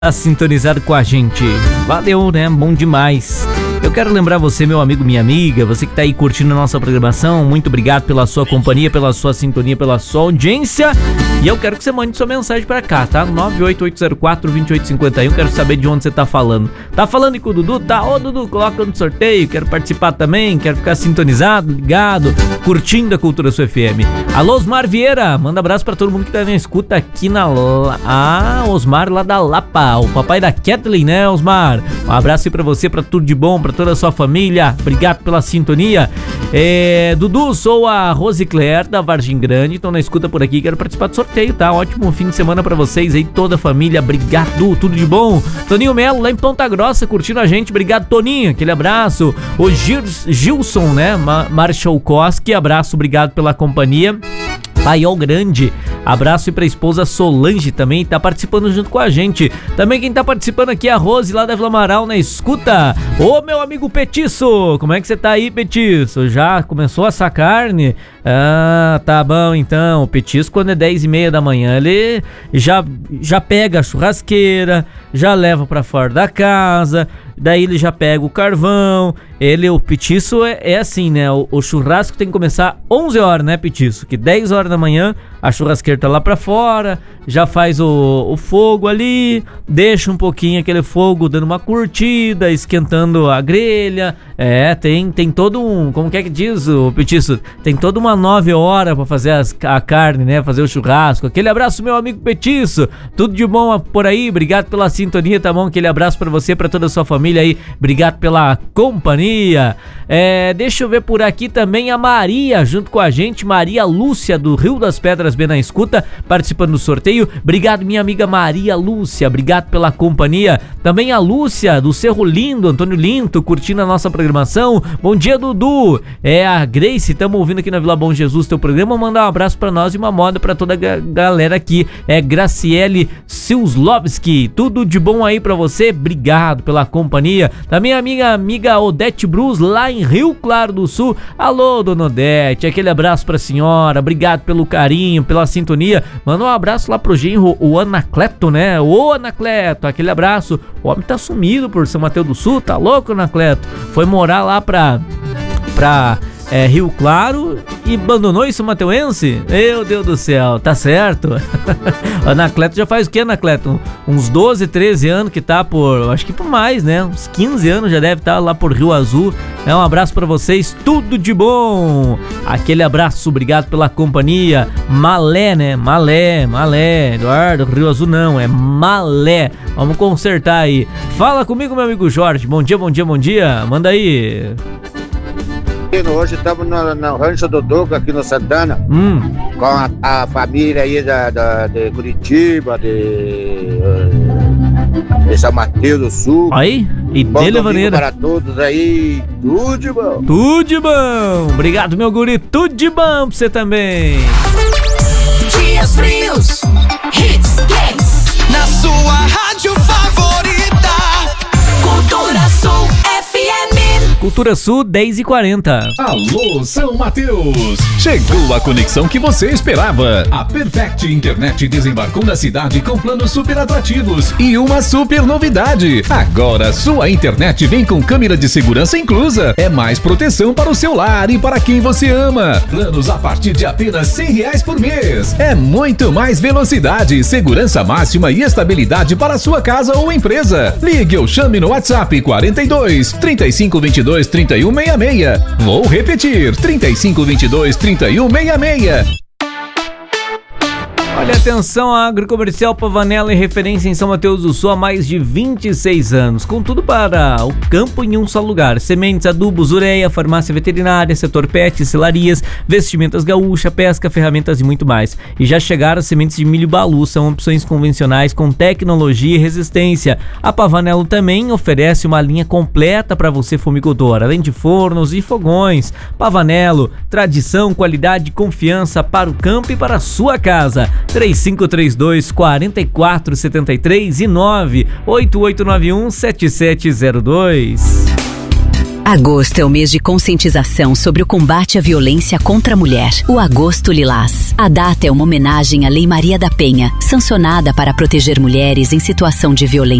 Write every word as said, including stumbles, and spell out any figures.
Tá sintonizado com a gente. Valeu, né? Bom demais. Eu quero lembrar você, meu amigo, minha amiga, você que tá aí curtindo a nossa programação, muito obrigado pela sua companhia, pela sua sintonia, pela sua audiência. E eu quero que você mande sua mensagem pra cá, tá? nove oito oito zero quatro, dois oito cinco um, quero saber de onde você tá falando. Tá falando com o Dudu? Tá? Ô, Dudu, coloca no sorteio, quero participar também, quero ficar sintonizado, ligado, curtindo a Cultura Sul F M. Alô, Osmar Vieira, manda abraço pra todo mundo que tá na escuta aqui na... La... Ah, Osmar lá da Lapa, o papai da Kathleen, né, Osmar? Um abraço aí pra você, pra tudo de bom, pra toda a sua família, obrigado pela sintonia. É, Dudu, sou a Rosicler da Vargem Grande, tô na escuta por aqui, quero participar do sorteio, tá? Ótimo fim de semana pra vocês aí, toda a família, obrigado, tudo de bom. Toninho Melo, lá em Ponta Grossa, curtindo a gente, obrigado, Toninho, aquele abraço. O Gil, Gilson, né, Marchalkoski, abraço, obrigado pela companhia. Paiol Grande, abraço e pra esposa Solange também, tá participando junto com a gente. Também quem tá participando aqui é a Rose lá da Vila Amaral na escuta. Ô meu amigo Petiço, como é que você tá aí, Petiço? Já começou essa carne? Ah, tá bom então. O Petiço, quando é dez e meia da manhã, ele já, já pega a churrasqueira, já leva pra fora da casa, daí ele já pega o carvão. Ele, o Petiço é, é assim, né? O, o churrasco tem que começar onze horas, né, Petiço? Que dez horas da manhã a churrasqueira tá lá pra fora, já faz o, o fogo ali, deixa um pouquinho aquele fogo dando uma curtida, esquentando a grelha. É, tem, tem todo um, como que é que diz o Petiço? Tem toda uma nove horas pra fazer as, a carne, né? Fazer o churrasco. Aquele abraço, meu amigo Petiço. Tudo de bom por aí, obrigado pela sintonia, tá bom? Aquele abraço pra você, pra toda a sua família aí. Obrigado pela companhia. É, deixa eu ver por aqui também a Maria, junto com a gente, Maria Lúcia do Rio das Pedras, bem na escuta, participando do sorteio. Obrigado, minha amiga Maria Lúcia, obrigado pela companhia. Também a Lúcia do Cerro Lindo, Antônio Linto, curtindo a nossa programação. Bom dia, Dudu. É a Grace, estamos ouvindo aqui na Vila Bom Jesus teu programa. Mandar um abraço pra nós e uma moda pra toda a galera aqui. É Graciele Silslovski, tudo de bom aí pra você, obrigado pela companhia. Também a minha amiga Odete Brus, lá em Rio Claro do Sul. Alô, dona Odete, aquele abraço pra senhora, obrigado pelo carinho, pela sintonia. Manda um abraço lá pro genro, o Anacleto, né? Ô, Anacleto, aquele abraço. O homem tá sumido por São Mateus do Sul, tá louco, Anacleto? Foi morar lá pra... pra... É, Rio Claro e abandonou isso, Mateuense? Meu Deus do céu, tá certo. Anacleto já faz o que, Anacleto? Uns doze, treze anos que tá por, acho que por mais, né? Uns quinze anos já deve estar lá por Rio Azul. É, um abraço pra vocês, tudo de bom. Aquele abraço, obrigado pela companhia. Malé, né? Malé, Malé. Eduardo, Rio Azul não, é Malé. Vamos consertar aí. Fala comigo, meu amigo Jorge. Bom dia, bom dia, bom dia. Manda aí. Hoje estamos no, no Rancho do Duca, aqui no Santana, hum. com a, a família aí da, da, de Curitiba, de, de São Mateus do Sul. Aí, e bom de Levaneira. Para todos aí, tudo de bom. Tudo de bom. Obrigado, meu guri, tudo de bom pra você também. Dias frios, hits, games, na sua rádio favorita, Cultura Sul F M. Cultura Sul, dez e quarenta. Alô, São Mateus! Chegou a conexão que você esperava. A Perfect Internet desembarcou na cidade com planos super atrativos e uma super novidade. Agora, sua internet vem com câmera de segurança inclusa. É mais proteção para o seu lar e para quem você ama. Planos a partir de apenas cem reais por mês. É muito mais velocidade, segurança máxima e estabilidade para a sua casa ou empresa. Ligue ou chame no WhatsApp quarenta e dois, trinta e cinco, vinte e dois, trinta e um, sessenta e seis. Vou repetir, trinta e cinco, vinte e dois, trinta e um, sessenta e seis. Olha, atenção, a Agrocomercial Pavanella, em referência em São Mateus do Sul há mais de vinte e seis anos, com tudo para o campo em um só lugar: sementes, adubos, ureia, farmácia veterinária, setor pet, selarias, vestimentas gaúcha, pesca, ferramentas e muito mais. E já chegaram as sementes de milho balu, são opções convencionais com tecnologia e resistência. A Pavanella também oferece uma linha completa para você, fumicultor, além de fornos e fogões. Pavanello, tradição, qualidade e confiança para o campo e para a sua casa. três cinco três dois, quatro quatro sete três e nove oito oito nove um, sete sete zero dois. Agosto é o mês de conscientização sobre o combate à violência contra a mulher. O Agosto Lilás. A data é uma homenagem à Lei Maria da Penha, sancionada para proteger mulheres em situação de violência